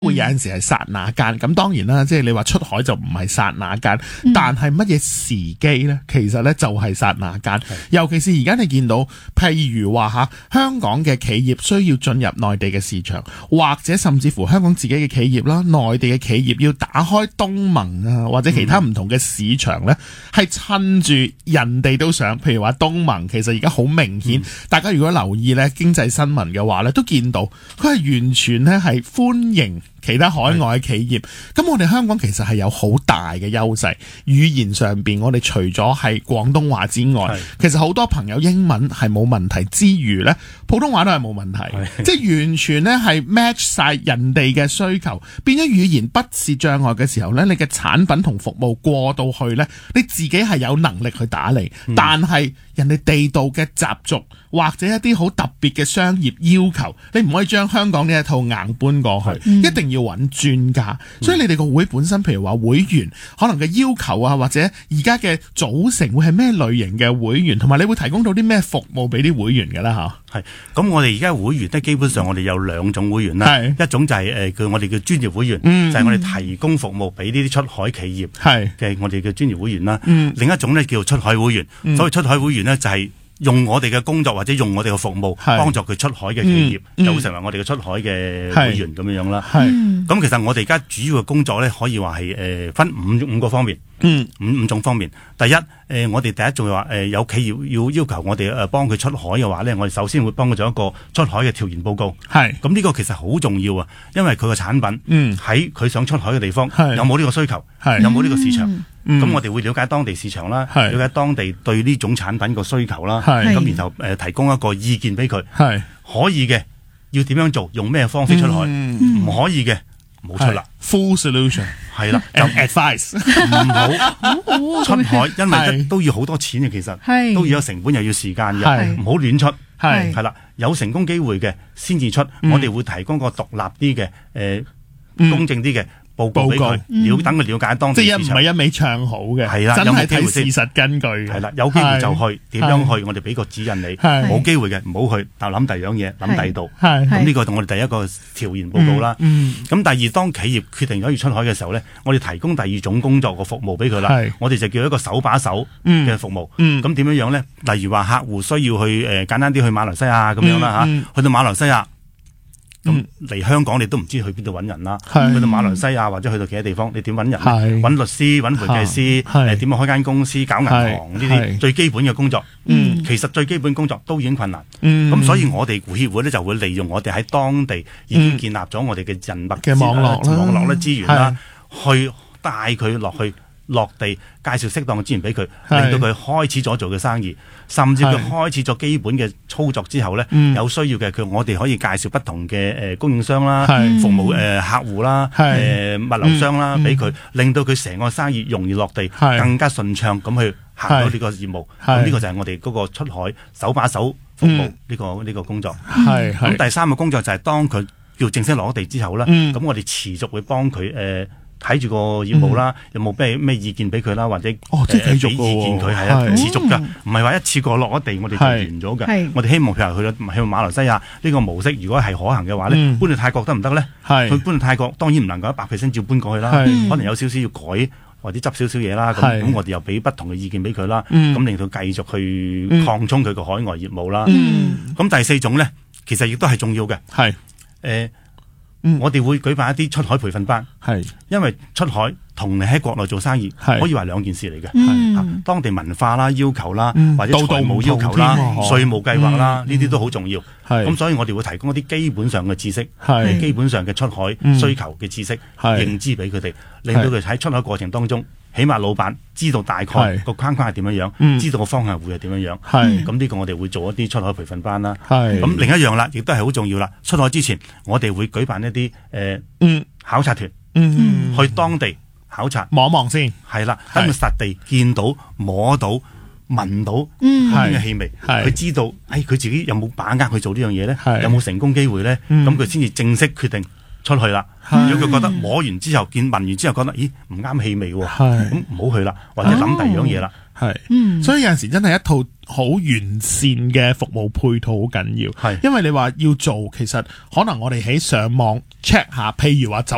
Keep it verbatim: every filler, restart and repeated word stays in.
會有陣時係剎那間，咁當然啦，即係你話出海就唔係剎那間，嗯、但係乜嘢時機呢？其實呢就係剎那間，尤其是而家你見到，譬如話吓香港嘅企業需要進入內地嘅市場，或者甚至乎香港自己嘅企業啦，內地嘅企業要打開東盟啊，或者其他唔同嘅市場呢，係、嗯、趁住人哋都想，譬如話東盟，其實而家好明顯，嗯、大家如果留意呢經濟新聞嘅話呢，都見到佢係完全呢係歡迎其他海外嘅企業，咁我哋香港其實係有好大嘅優勢，語言上邊我哋除咗係廣東話之外，其實好多朋友英文係冇問題之餘呢，普通話都係冇問題，即係完全呢係 match 晒人哋嘅需求，變咗語言不是障礙嘅時候呢，你嘅產品同服務過到去呢，你自己係有能力去打理，嗯、但係人哋地道嘅習俗或者一啲好特別嘅商業要求，你唔可以將香港呢一套硬搬過去，嗯、一定要揾專家。所以你哋個會本身，譬如話會員可能嘅要求啊，或者而家嘅組成會係咩類型嘅會員，同埋你會提供到啲咩服務俾啲會員嘅啦？吓，係咁，我哋而家會員咧，基本上我哋有兩種會員啦，一種就係誒，叫我哋叫專業會員，嗯、就係我哋提供服務俾呢啲出海企業嘅我哋嘅專業會員啦。嗯、另一種咧叫出海會員，嗯、所謂出海會員咧就係、是。用我哋嘅工作或者用我哋嘅服務幫助佢出海嘅企業，嗯嗯、就會成為我哋嘅出海嘅會員咁樣樣啦。咁其實我哋而家主要嘅工作咧，可以話係誒分五五個方面，嗯、五五種方面。第一，誒、呃、我哋第一仲係話誒有企業要要求我哋誒幫佢出海嘅話咧，我哋首先會幫佢做一個出海嘅調研報告。係咁呢個其實好重要啊，因為佢個產品喺佢想出海嘅地方有冇呢個需求，有冇呢個市場。咁、嗯、我哋會了解當地市場啦，了解當地對呢種產品個需求啦，咁然後誒、呃、提供一個意見俾佢，可以嘅要點樣做，用咩方式出海，唔、嗯、可以嘅冇出啦。Full solution 係啦，就 advice 唔好出海，因為都要好多錢嘅，其實都要有成本又要時間嘅，唔好亂出。係係啦，有成功機會嘅先至出，嗯、我哋會提供個獨立啲嘅誒公正啲嘅報告俾佢，了等佢了解當地市場，即係唔係一味唱好嘅，係啦，真係睇事實根據嘅，係啦，有機會就去，點樣去，我哋俾個指引你，冇機會嘅唔好去，但諗第二樣嘢，諗第二度，咁呢個我哋第一個調研報告啦。咁第二，當企業決定咗要出海嘅時候咧，我哋提供第二種工作嘅服務俾佢啦，我哋就叫一個手把手嘅服務。咁點樣樣咧？例如話客戶需要去誒簡單啲去馬來西亞咁樣啦嚇，去到馬來西亞。咁嚟、嗯、香港你都唔知去邊度揾人啦，去到馬來西亞或者去到其他地方，你點揾人？揾律師、揾會計師，誒點樣開間公司、搞銀行呢啲最基本嘅工作。嗯，其實最基本工作都已經困難。嗯，咁所以我哋協會咧就會利用我哋喺當地已經建立咗我哋嘅人脈嘅網絡啦、網絡咧資源啦，去帶佢落去。落地介紹適當嘅資源俾佢，令到佢開始咗做嘅生意，甚至佢開始咗基本嘅操作之後咧，有需要嘅佢我哋可以介紹不同嘅誒供應商啦、服務誒客戶啦、誒物流商啦俾佢，令到佢成個生意容易落地，更加順暢咁去行到呢個業務。咁呢個就係我哋嗰個出海手把手服務呢個呢個工作。係咁第三個工作就係當佢叫正式落地之後啦，咁我哋持續會幫佢誒。睇住個業務啦，嗯、有冇咩咩意見俾佢啦，或者哦，即係繼續俾意見佢係啊，持續㗎，唔係話一次過落咗地，我哋就完咗㗎。我哋希望譬如去到去到馬來西亞呢個模式，如果係可行嘅話咧，嗯、搬去泰國得唔得咧？佢是搬去泰國當然唔能夠一百 percent 照搬過去啦，是可能有少少要改或者執少少嘢啦。咁咁是我哋又俾不同嘅意見俾佢啦，咁、嗯、令到繼續去擴充佢個海外業務啦。咁、嗯、第四種咧，其實亦都係重要嘅，係誒。嗯、我哋會舉辦一啲出海培訓班，係因為出海同你喺國內做生意可以話兩件事嚟嘅，係、嗯、當地文化啦、要求啦，嗯、或者財務要求啦、稅務計劃啦，呢啲、嗯、都好重要。係咁，所以我哋會提供一啲基本上嘅知識，係基本上嘅出海需求嘅知識、嗯、認知俾佢哋，令到佢喺出海過程當中。起碼老闆知道大概個框框係點樣樣，嗯、知道個方向會係點樣樣。係咁呢個我哋會做一啲出海培訓班啦。係咁另一樣啦，亦都係好重要啦。出海之前，我哋會舉辦一啲誒、呃嗯、考察團，嗯、去當地考察望望先。係啦，等佢實地見到、摸到、聞到嗰邊嘅氣味，佢知道誒佢、哎、自己有冇把握去做呢樣嘢咧？有冇成功機會咧？咁佢先至正式決定出去啦。如果佢覺得摸完之後見聞完之後覺得咦唔啱氣味喎，咁唔好去啦，或者諗第二樣嘢啦。係，嗯，所以有陣時真係一套好完善嘅服務配套好緊要。係，因為你話要做，其實可能我哋喺上網 check 下，譬如話走